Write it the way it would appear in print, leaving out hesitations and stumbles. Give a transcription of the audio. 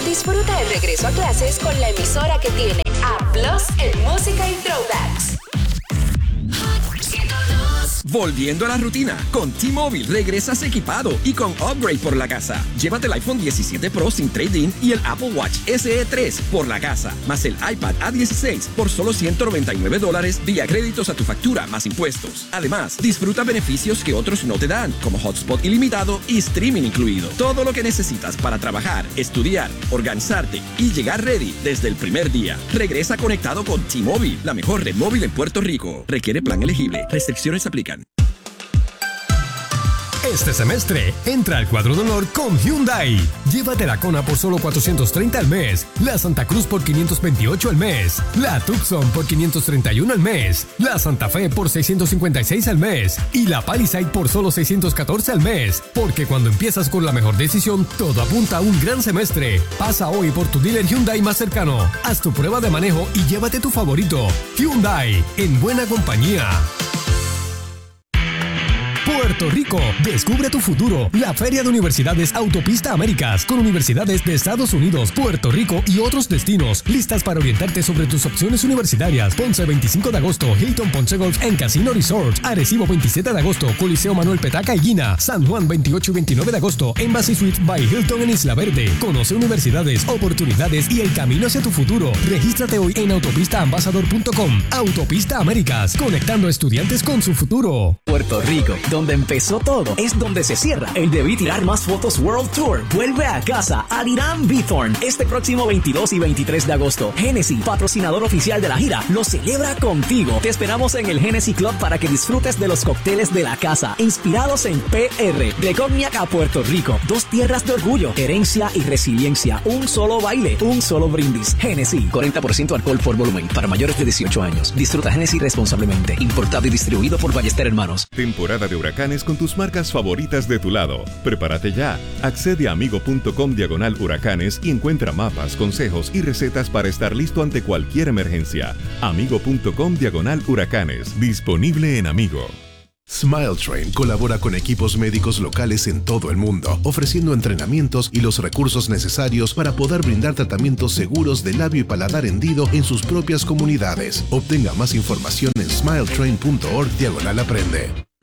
Disfruta el regreso a clases con la emisora que tiene A+ en música y throwbacks. Volviendo a la rutina, con T-Mobile regresas equipado y con upgrade por la casa. Llévate el iPhone 17 Pro sin trade-in y el Apple Watch SE 3 por la casa, más el iPad A16 por solo $199 vía créditos a tu factura más impuestos. Además, disfruta beneficios que otros no te dan, como hotspot ilimitado y streaming incluido. Todo lo que necesitas para trabajar, estudiar, organizarte y llegar ready desde el primer día. Regresa conectado con T-Mobile, la mejor red móvil en Puerto Rico. Requiere plan elegible. Restricciones aplican. Este semestre, entra al cuadro de honor con Hyundai. Llévate la Kona por solo $430 al mes, la Santa Cruz por $528 al mes, la Tucson por $531 al mes, la Santa Fe por $656 al mes y la Palisade por solo $614 al mes. Porque cuando empiezas con la mejor decisión, todo apunta a un gran semestre. Pasa hoy por tu dealer Hyundai más cercano. Haz tu prueba de manejo y llévate tu favorito. Hyundai, en buena compañía. Puerto Rico, descubre tu futuro. La Feria de Universidades Autopista Américas, con universidades de Estados Unidos, Puerto Rico y otros destinos. Listas para orientarte sobre tus opciones universitarias. Ponce 25 de agosto, Hilton Ponce Golf en Casino Resort. Arecibo 27 de agosto, Coliseo Manuel Petaca y Guina. San Juan 28 y 29 de agosto, Embassy Suites by Hilton en Isla Verde. Conoce universidades, oportunidades y el camino hacia tu futuro. Regístrate hoy en autopistaambassador.com. Autopista Américas, conectando estudiantes con su futuro. Puerto Rico, donde empezó todo, es donde se cierra. El Debí Tirar Más Fotos World Tour vuelve a casa a Dirán Bithorn este próximo 22 y 23 de agosto. Genesis, patrocinador oficial de la gira, lo celebra contigo. Te esperamos en el Genesis Club para que disfrutes de los cócteles de la casa, inspirados en PR. De Cognac a Puerto Rico, 2 tierras de orgullo, herencia y resiliencia. Un solo baile, un solo brindis. Genesis, 40% alcohol por volumen, para mayores de 18 años. Disfruta Genesis responsablemente. Importado y distribuido por Ballester Hermanos. Temporada de huracanes con tus marcas favoritas de tu lado. Prepárate ya. Accede a amigo.com/huracanes y encuentra mapas, consejos y recetas para estar listo ante cualquier emergencia. Amigo.com/huracanes. Disponible en Amigo. Smile Train colabora con equipos médicos locales en todo el mundo, ofreciendo entrenamientos y los recursos necesarios para poder brindar tratamientos seguros de labio y paladar hendido en sus propias comunidades. Obtenga más información en smiletrain.org/aprende.